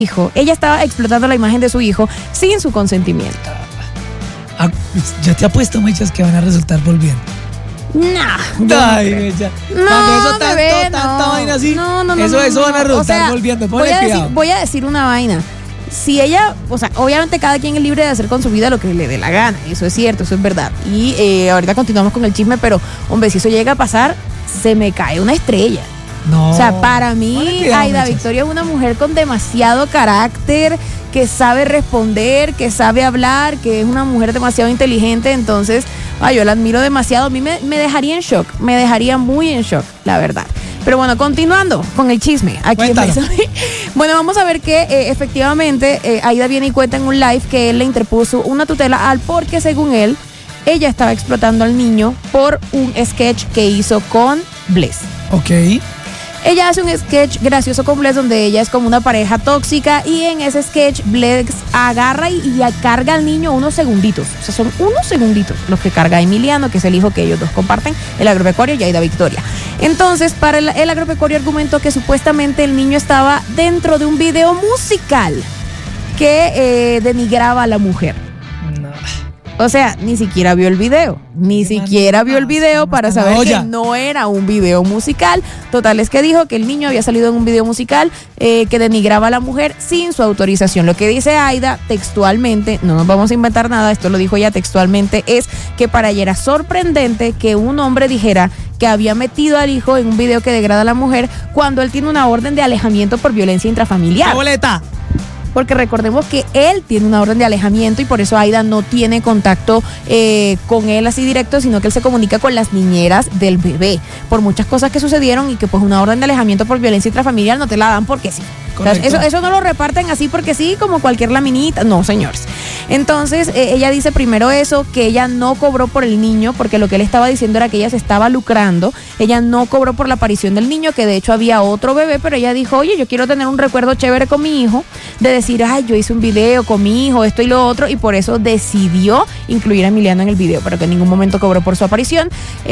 hijo. Ella estaba explotando la imagen de su hijo sin su consentimiento. Yo te apuesto, Mechas, que van a resultar volviendo. Ay, Mecha. Cuando eso tanta vaina así, eso van a resultar volviendo. Voy a decir una vaina. Si ella, o sea, obviamente cada quien es libre de hacer con su vida lo que le dé la gana. Eso es cierto, eso es verdad. Y ahorita continuamos con el chisme, pero, hombre, si eso llega a pasar, se me cae una estrella. No. O sea, para mí, Aida Victoria es una mujer con demasiado carácter, que sabe responder, que sabe hablar, que es una mujer demasiado inteligente. Entonces, yo la admiro demasiado. A mí me dejaría en shock, me dejaría muy en shock, la verdad. Pero bueno, continuando con el chisme. Bueno, vamos a ver que efectivamente Aida viene y cuenta en un live que él le interpuso una tutela porque según él, ella estaba explotando al niño por un sketch que hizo con Bless. Ok. Ella hace un sketch gracioso con Bless donde ella es como una pareja tóxica y en ese sketch Bless agarra y carga al niño unos segunditos. O sea, son unos segunditos los que carga Emiliano, que es el hijo que ellos dos comparten, el agropecuario y Aida Victoria. Entonces, para el agropecuario argumentó que supuestamente el niño estaba dentro de un video musical que denigraba a la mujer. O sea, ni siquiera vio el video. Para saber que no era un video musical. Total, es que dijo que el niño había salido en un video musical que denigraba a la mujer sin su autorización. Lo que dice Aida textualmente, no nos vamos a inventar nada, esto lo dijo ella textualmente, es que para ella era sorprendente que un hombre dijera que había metido al hijo en un video que degrada a la mujer cuando él tiene una orden de alejamiento por violencia intrafamiliar. ¡Boleta! Porque recordemos que él tiene una orden de alejamiento y por eso Aida no tiene contacto con él así directo, sino que él se comunica con las niñeras del bebé por muchas cosas que sucedieron y que pues una orden de alejamiento por violencia intrafamiliar no te la dan porque sí. O sea, eso no lo reparten así porque sí, como cualquier laminita. No, señores. Entonces, ella dice primero eso, que ella no cobró por el niño, porque lo que él estaba diciendo era que ella se estaba lucrando. Ella no cobró por la aparición del niño, que de hecho había otro bebé, pero ella dijo, oye, yo quiero tener un recuerdo chévere con mi hijo, de decir, yo hice un video con mi hijo, esto y lo otro, y por eso decidió incluir a Emiliano en el video, pero que en ningún momento cobró por su aparición.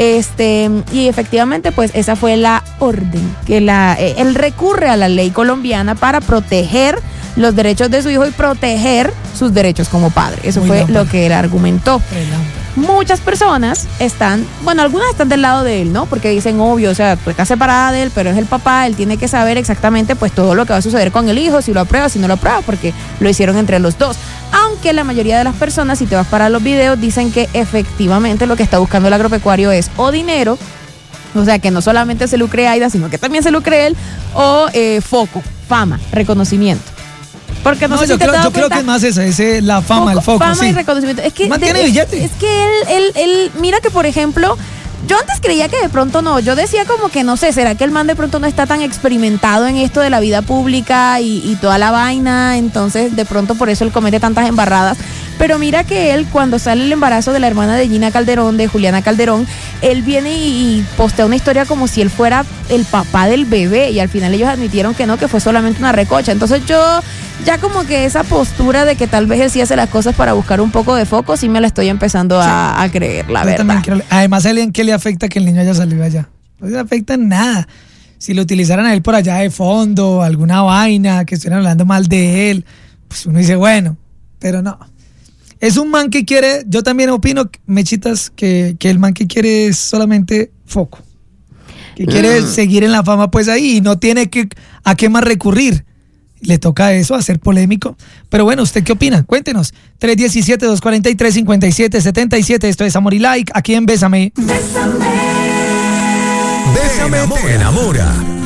Y efectivamente, pues esa fue la orden, que él recurre a la ley colombiana para proteger los derechos de su hijo y proteger sus derechos como padre. Eso fue lo que él argumentó. Muchas personas algunas están del lado de él, ¿no? Porque dicen, obvio, o sea, tú estás separada de él, pero es el papá, él tiene que saber exactamente pues todo lo que va a suceder con el hijo, si lo aprueba, si no lo aprueba, porque lo hicieron entre los dos. Aunque la mayoría de las personas, si te vas para los videos, dicen que efectivamente lo que está buscando el agropecuario es o dinero, o sea, que no solamente se lucre Aida, sino que también se lucre él, o foco, fama, reconocimiento. Porque no sé si yo creo que es más eso, es la fama, el foco. Fama y reconocimiento. Es que mantiene billete. Es que él, mira que por ejemplo, yo antes creía que de pronto no, yo decía como que no sé, ¿será que el man de pronto no está tan experimentado en esto de la vida pública y toda la vaina? Entonces de pronto por eso él comete tantas embarradas. Pero mira que él, cuando sale el embarazo de la hermana de Gina Calderón, de Juliana Calderón, él viene y postea una historia como si él fuera el papá del bebé, y al final ellos admitieron que no, que fue solamente una recocha. Entonces yo ya como que esa postura de que tal vez él sí hace las cosas para buscar un poco de foco, sí me la estoy empezando a creer, la verdad. Además, ¿a él qué le afecta que el niño haya salido allá? No le afecta en nada. Si lo utilizaran a él por allá de fondo, alguna vaina, que estuvieran hablando mal de él, pues uno dice, bueno, pero no. Es un man que quiere, yo también opino, Mechitas, que el man que quiere es solamente foco. Que quiere seguir en la fama pues ahí y no tiene a qué más recurrir. Le toca eso, hacer polémico. Pero bueno, ¿usted qué opina? Cuéntenos. 317-243-5777. Esto es Amor y Like, aquí en Bésame. Bésame. Te enamora.